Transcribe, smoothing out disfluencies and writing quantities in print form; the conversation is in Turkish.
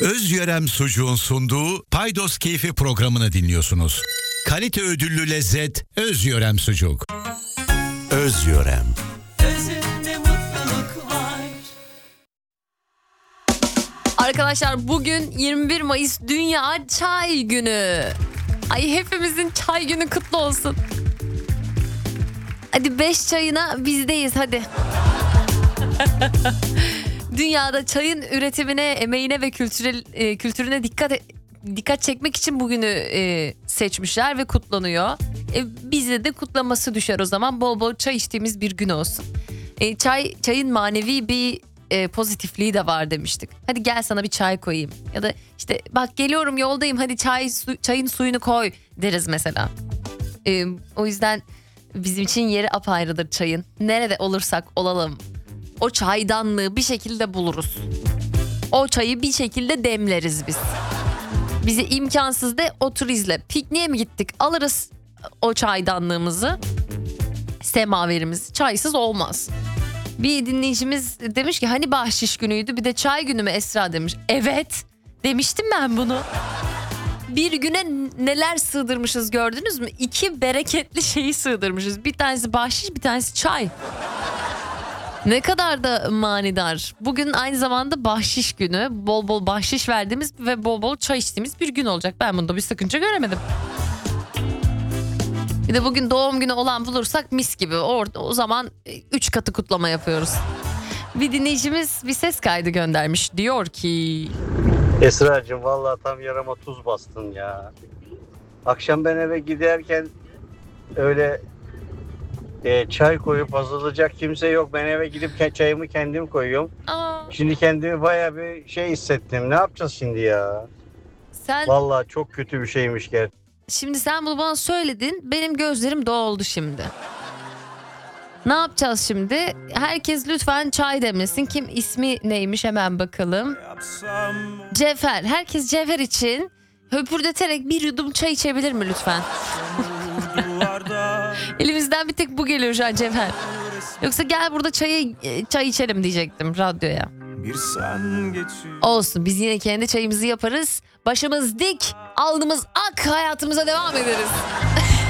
Özyörem Sucuğun sunduğu Paydos Keyfi programını dinliyorsunuz. Kalite ödüllü lezzet Özyörem Sucuk. Özyörem. Özünde mutluluk var. Arkadaşlar bugün 21 Mayıs Dünya Çay Günü. Ay hepimizin çay günü kutlu olsun. Hadi 5 çayına bizdeyiz hadi. Dünyada çayın üretimine, emeğine ve kültürüne dikkat çekmek için bugünü seçmişler ve kutlanıyor. Bize de kutlaması düşer o zaman. Bol bol çay içtiğimiz bir gün olsun. Çayın manevi bir pozitifliği de var demiştik. Hadi gel sana bir çay koyayım. Ya da işte bak geliyorum yoldayım hadi çayın suyunu koy deriz mesela. O yüzden bizim için yeri apayrıdır çayın. Nerede olursak olalım. O çaydanlığı bir şekilde buluruz. O çayı bir şekilde demleriz biz. Bize imkansız de otur izle. Pikniğe mi gittik? Alırız o çaydanlığımızı. Semaverimiz. Çaysız olmaz. Bir dinleyicimiz demiş ki hani bahşiş günüydü bir de çay günü mü Esra demiş. Evet demiştim ben bunu. Bir güne neler sığdırmışız gördünüz mü? 2 bereketli şeyi sığdırmışız. Bir tanesi bahşiş bir tanesi çay. Ne kadar da manidar. Bugün aynı zamanda bahşiş günü. Bol bol bahşiş verdiğimiz ve bol bol çay içtiğimiz bir gün olacak. Ben bunda bir sakınca göremedim. Bir de bugün doğum günü olan bulursak mis gibi. O zaman 3 katı kutlama yapıyoruz. Bir dinleyicimiz bir ses kaydı göndermiş. Diyor ki... Esra'cığım vallahi tam yarama tuz bastın ya. Akşam ben eve giderken öyle çay koyup hazırlayacak kimse yok. Ben eve gidip çayımı kendim koyuyorum. Şimdi kendimi bayağı bir hissettim. Ne yapacağız şimdi ya? Vallahi çok kötü bir şeymiş gerçekten. Şimdi sen bunu bana söyledin. Benim gözlerim doldu şimdi. Ne yapacağız şimdi? Herkes lütfen çay demlesin. Kim ismi neymiş hemen bakalım. Cevher. Herkes Cevher için höpürdeterek bir yudum çay içebilir mi lütfen? Elimizden bir tek bu geliyor şu an Cevher. Yoksa gel burada çay içelim diyecektim radyoya. Olsun biz yine kendi çayımızı yaparız. Başımız dik, alnımız ak hayatımıza devam ederiz.